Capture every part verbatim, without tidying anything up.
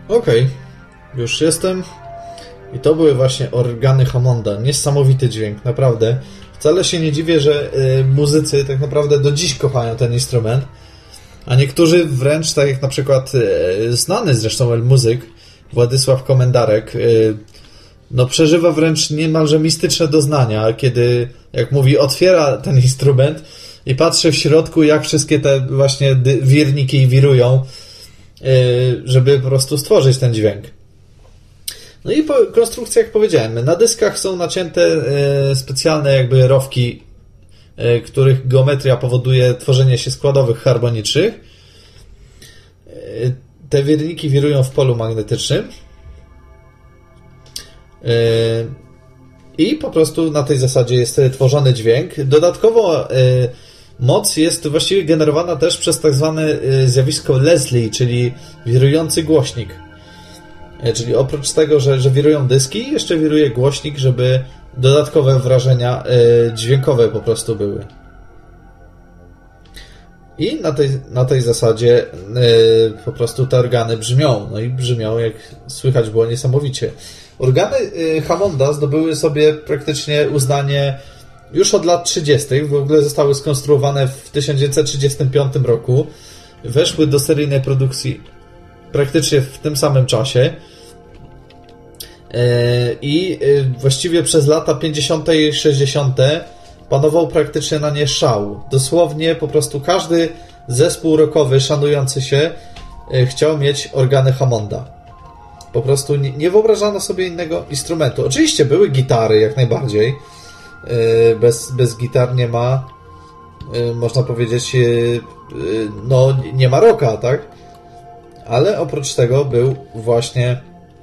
Okej, okay. Już jestem. I to były właśnie organy Hammonda. Niesamowity dźwięk, naprawdę. Wcale się nie dziwię, że y, muzycy tak naprawdę do dziś kochają ten instrument. A niektórzy wręcz, tak jak na przykład y, znany zresztą El Muzyk, Władysław Komendarek, y, no przeżywa wręcz niemalże mistyczne doznania, kiedy, jak mówi, otwiera ten instrument i patrzy w środku, jak wszystkie te właśnie wirniki wirują, y, żeby po prostu stworzyć ten dźwięk. No i po konstrukcji, jak powiedziałem, na dyskach są nacięte e, specjalne jakby rowki, e, których geometria powoduje tworzenie się składowych harmonicznych. E, te wirniki wirują w polu magnetycznym. E, I po prostu na tej zasadzie jest tworzony dźwięk. Dodatkowo e, moc jest właściwie generowana też przez tak zwane e, zjawisko Leslie, czyli wirujący głośnik. Czyli oprócz tego, że, że wirują dyski, jeszcze wiruje głośnik, żeby dodatkowe wrażenia y, dźwiękowe po prostu były. I na tej, na tej zasadzie y, po prostu te organy brzmią. No i brzmią, jak słychać było, niesamowicie. Organy y, Hammonda zdobyły sobie praktycznie uznanie już od lat trzydziestych. W ogóle zostały skonstruowane w tysiąc dziewięćset trzydziestym piątym roku. Weszły do seryjnej produkcji praktycznie w tym samym czasie i właściwie przez lata pięćdziesiąte i sześćdziesiąte panował praktycznie na nie szał. Dosłownie po prostu każdy zespół rockowy szanujący się chciał mieć organy Hammonda. Po prostu nie wyobrażano sobie innego instrumentu. Oczywiście były gitary jak najbardziej. Bez, bez gitar nie ma, można powiedzieć, no nie ma rocka, tak? Ale oprócz tego był właśnie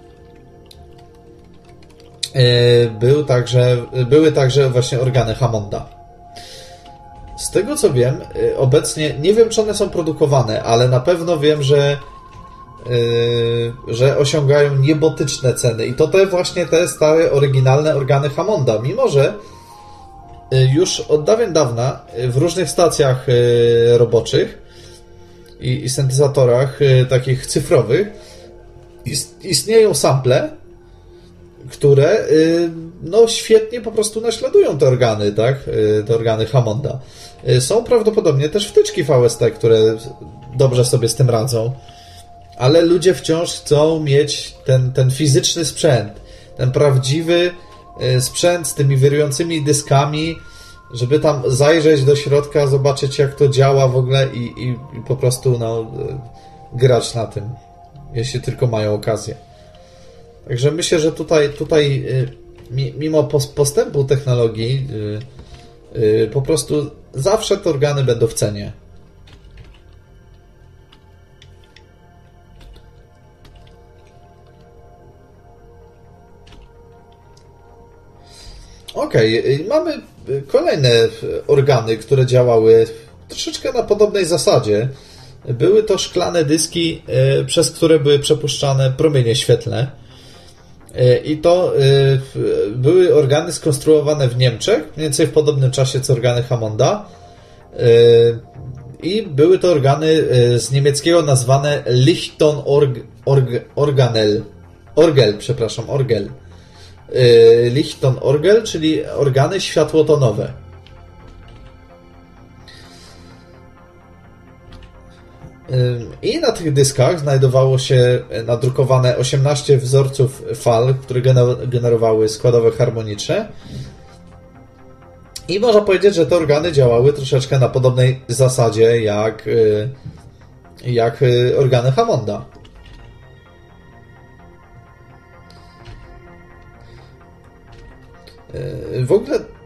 był także, były także właśnie organy Hammonda. Z tego co wiem, obecnie nie wiem, czy one są produkowane, ale na pewno wiem, że że osiągają niebotyczne ceny i to te właśnie te stare, oryginalne organy Hammonda, mimo że już od dawien dawna w różnych stacjach roboczych i, i syntezatorach takich cyfrowych istnieją sample, które no świetnie po prostu naśladują te organy, tak? Te organy Hammonda. Są prawdopodobnie też wtyczki V S T, które dobrze sobie z tym radzą, ale ludzie wciąż chcą mieć ten, ten fizyczny sprzęt, ten prawdziwy sprzęt z tymi wirującymi dyskami, żeby tam zajrzeć do środka, zobaczyć jak to działa w ogóle i, i, i po prostu no, grać na tym, jeśli tylko mają okazję. Także myślę, że tutaj, tutaj mimo postępu technologii po prostu zawsze te organy będą w cenie. Okej, okay. Mamy kolejne organy, które działały troszeczkę na podobnej zasadzie. Były to szklane dyski, przez które były przepuszczane promienie świetlne. I to były organy skonstruowane w Niemczech, mniej więcej w podobnym czasie co organy Hammonda. I były to organy z niemieckiego nazwane Lichton Org, Org, Organel. Orgel, przepraszam, Orgel. Lichton Orgel, czyli organy światłotonowe. I na tych dyskach znajdowało się nadrukowane osiemnaście wzorców fal, które generowały składowe harmoniczne. I można powiedzieć, że te organy działały troszeczkę na podobnej zasadzie jak, jak organy Hammonda. W ogóle